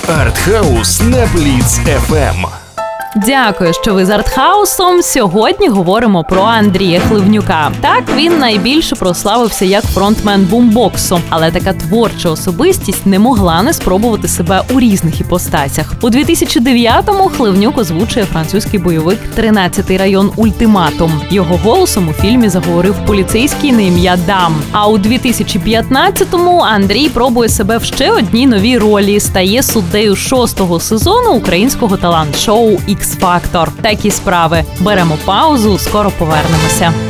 Артхаус на Бліц FM. Дякую, що ви з Артхаусом. Сьогодні говоримо про Андрія Хливнюка. Так, він найбільше прославився як фронтмен бумбоксу, але така творча особистість не могла не спробувати себе у різних іпостасях. У 2009-му Хливнюк озвучує французький бойовик «13-й район. Ультиматум». Його голосом у фільмі заговорив поліцейський на ім'я Дам. А у 2015-му Андрій пробує себе в ще одній новій ролі. Стає суддею 6-го сезону українського талант-шоу «Ікс-Фактор». Такі справи. Беремо паузу, скоро повернемося.